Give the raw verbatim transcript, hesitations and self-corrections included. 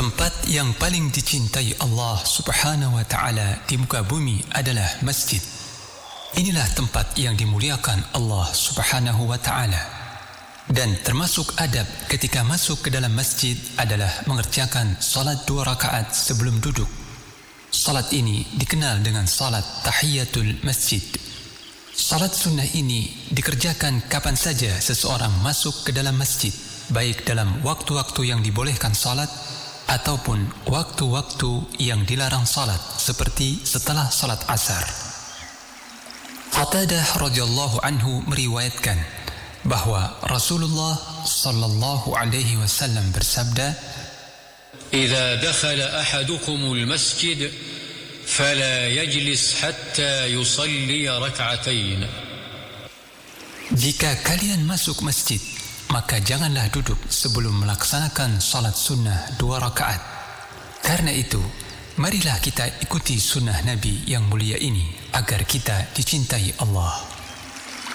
Tempat yang paling dicintai Allah Subhanahu wa Ta'ala di muka bumi adalah masjid. Inilah tempat yang dimuliakan Allah Subhanahu wa Ta'ala. Dan termasuk adab ketika masuk ke dalam masjid adalah mengerjakan salat dua rakaat sebelum duduk. Salat ini dikenal dengan salat tahiyatul masjid. Salat sunnah ini dikerjakan kapan saja seseorang masuk ke dalam masjid, baik dalam waktu-waktu yang dibolehkan salat ataupun waktu-waktu yang dilarang salat, seperti setelah salat asar. Qatadah radhiyallahu anhu meriwayatkan bahwa Rasulullah sallallahu alaihi wasallam bersabda, "Idza dakhala ahadukumul masjid fala yajlis hatta yusalli rak'atain." Jika kalian masuk masjid, maka janganlah duduk sebelum melaksanakan salat sunnah dua rakaat. Karena itu, marilah kita ikuti sunnah Nabi yang mulia ini agar kita dicintai Allah.